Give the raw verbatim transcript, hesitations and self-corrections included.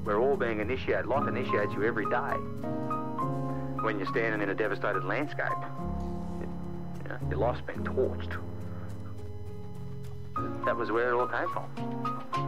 We're all being initiated. Life initiates you every day. When you're standing in a devastated landscape, you know, your life's been torched. That was where it all came from.